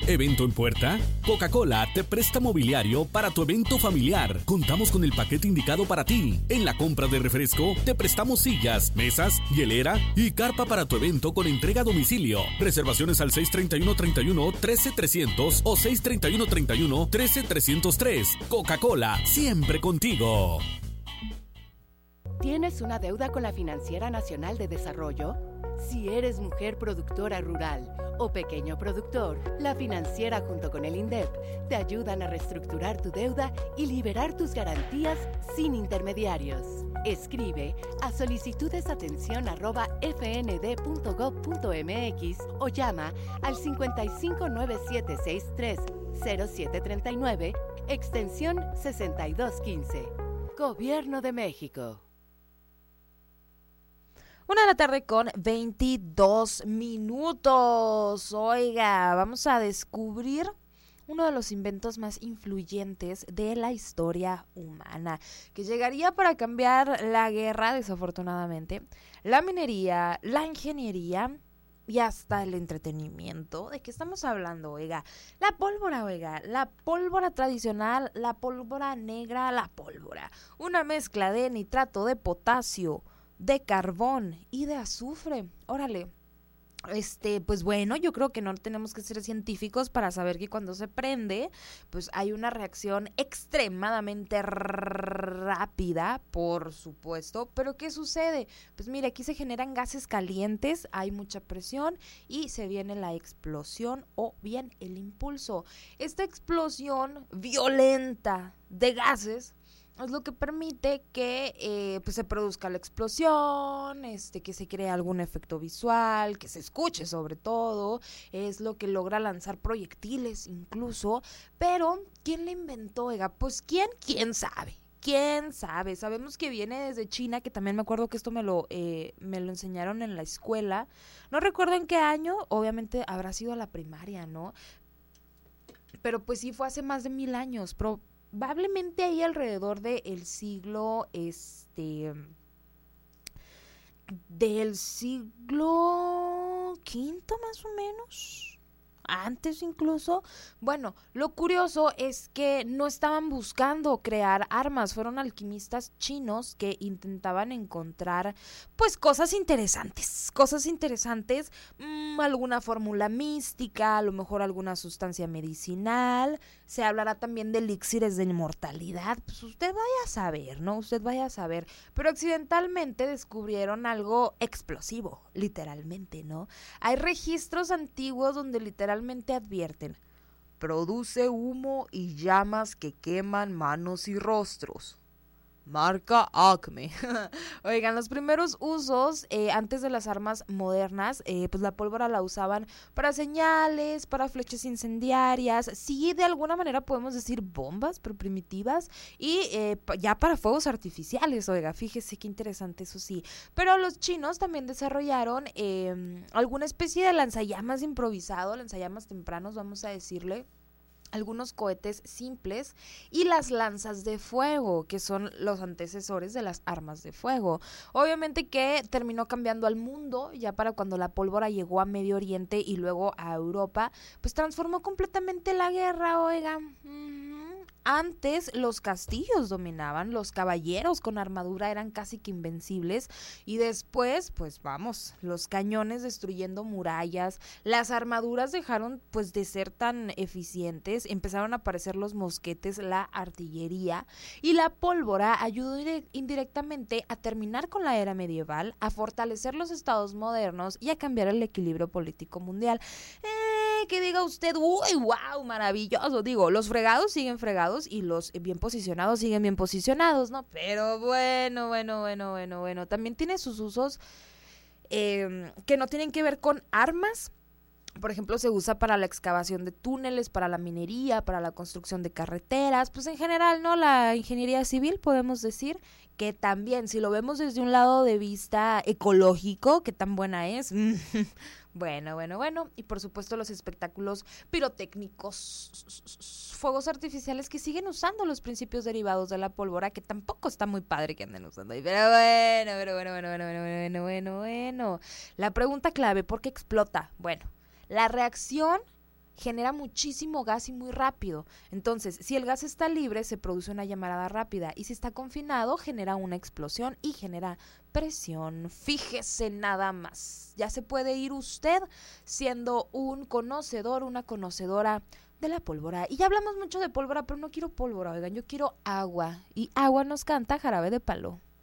¿Evento en puerta? Coca-Cola te presta mobiliario para tu evento familiar. Contamos con el paquete indicado para ti. En la compra de refresco, te prestamos sillas, mesas, hielera y carpa para tu evento con entrega a domicilio. Reservaciones al 631-31-13-300 o 631-31-13-303. Coca-Cola, siempre contigo. ¿Tienes una deuda con la Financiera Nacional de Desarrollo? Si eres mujer productora rural o pequeño productor, la Financiera junto con el INDEP te ayudan a reestructurar tu deuda y liberar tus garantías sin intermediarios. Escribe a solicitudesatención@fnd.gov.mx o llama al 5597630739, extensión 6215. Gobierno de México. 1:22 a.m. Oiga, vamos a descubrir uno de los inventos más influyentes de la historia humana, que llegaría para cambiar la guerra, desafortunadamente, la minería, la ingeniería y hasta el entretenimiento. ¿De qué estamos hablando, oiga? La pólvora tradicional, la pólvora negra, la pólvora. Una mezcla de nitrato de potasio, de carbón y de azufre. Órale. Pues bueno, yo creo que no tenemos que ser científicos para saber que cuando se prende, pues hay una reacción extremadamente rápida, por supuesto. Pero ¿qué sucede? Pues mire, aquí se generan gases calientes, hay mucha presión y se viene la explosión o bien el impulso. Esta explosión violenta de gases es lo que permite que pues se produzca la explosión, que se cree algún efecto visual, que se escuche sobre todo, es lo que logra lanzar proyectiles incluso. Pero ¿quién la inventó, oiga? Pues ¿quién sabe? ¿Quién sabe? Sabemos que viene desde China, que también me acuerdo que esto me lo enseñaron en la escuela. No recuerdo en qué año, obviamente habrá sido la primaria, ¿no? Pero pues sí fue hace más de 1000 años, probablemente ahí alrededor del siglo, del siglo quinto más o menos, antes incluso. Bueno, lo curioso es que no estaban buscando crear armas, fueron alquimistas chinos que intentaban encontrar pues cosas interesantes, alguna fórmula mística, a lo mejor alguna sustancia medicinal. Se hablará también de elixires de inmortalidad, pues usted vaya a saber, ¿no? Pero accidentalmente descubrieron algo explosivo, literalmente, ¿no? Hay registros antiguos donde literalmente advierten: produce humo y llamas que queman manos y rostros. Marca Acme. Oigan, los primeros usos antes de las armas modernas, pues la pólvora la usaban para señales, para flechas incendiarias, sí, de alguna manera podemos decir bombas, pero primitivas, y ya para fuegos artificiales. Oiga, fíjese qué interesante, eso sí. Pero los chinos también desarrollaron alguna especie de lanzallamas improvisado, lanzallamas tempranos, vamos a decirle, algunos cohetes simples y las lanzas de fuego, que son los antecesores de las armas de fuego. Obviamente que terminó cambiando al mundo, ya para cuando la pólvora llegó a Medio Oriente y luego a Europa, pues transformó completamente la guerra, oiga. Antes los castillos dominaban, los caballeros con armadura eran casi que invencibles, y después, pues vamos, los cañones destruyendo murallas, las armaduras dejaron pues de ser tan eficientes, empezaron a aparecer los mosquetes, la artillería, y la pólvora ayudó indirectamente a terminar con la era medieval, a fortalecer los estados modernos y a cambiar el equilibrio político mundial. Que diga usted, uy, wow, maravilloso. Digo, los fregados siguen fregados y los bien posicionados siguen bien posicionados, ¿no? Pero bueno. También tiene sus usos que no tienen que ver con armas. Por ejemplo, se usa para la excavación de túneles, para la minería, para la construcción de carreteras, pues en general, ¿no? La ingeniería civil, podemos decir que también, si lo vemos desde un lado de vista ecológico, ¿qué tan buena es? Bueno, y por supuesto los espectáculos pirotécnicos, fuegos artificiales que siguen usando los principios derivados de la pólvora, que tampoco está muy padre que anden usando ahí, pero bueno. La pregunta clave, ¿por qué explota? Bueno, la reacción genera muchísimo gas y muy rápido. Entonces, si el gas está libre, se produce una llamarada rápida, y si está confinado, genera una explosión y genera presión. Fíjese nada más. Ya se puede ir usted siendo un conocedor, una conocedora de la pólvora. Y ya hablamos mucho de pólvora, pero no quiero pólvora, oigan, yo quiero agua. Y agua nos canta Jarabe de Palo.